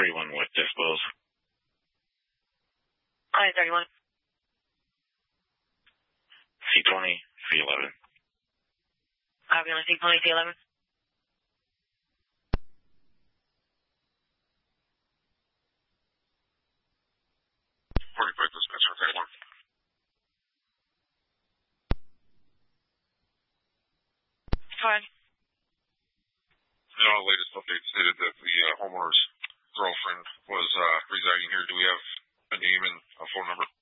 31 with disclose. I-31. C20, C11. Copy on C20, C11. 45 dispatcher, 31. Fine. Latest update stated that the homeowner's girlfriend was residing here. Do we have a name and a phone number?